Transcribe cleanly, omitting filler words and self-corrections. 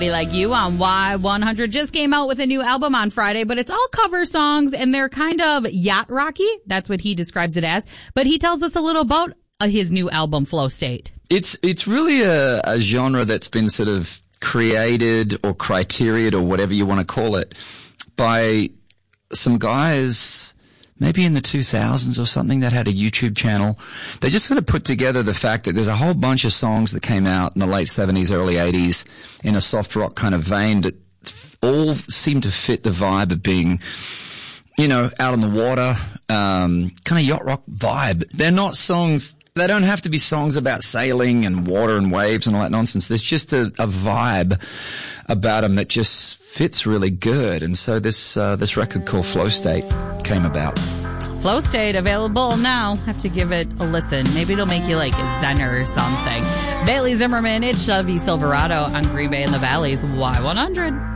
Like You on Y100 just came out with a new album on Friday, but it's all cover songs and they're kind of yacht rocky. That's what he describes it as. But he tells us a little about his new album, Flow State. It's really a genre that's been sort of created or criteriaed or whatever you want to call it by some guys maybe in the 2000s or something that had a YouTube channel. They just sort of put together the fact that there's a whole bunch of songs that came out in the late 70s, early 80s in a soft rock kind of vein that all seem to fit the vibe of being, you know, out on the water, kind of yacht rock vibe. They're not songs, they don't have to be songs about sailing and water and waves and all that nonsense. There's just a vibe about them that just fits really good. And so this record called Flow State came about. Flow State available now. Have to give it a listen. Maybe it'll make you like a Zenner or something. Bailey Zimmerman, it's Chevy Silverado on Green Bay in the Valleys, Y100.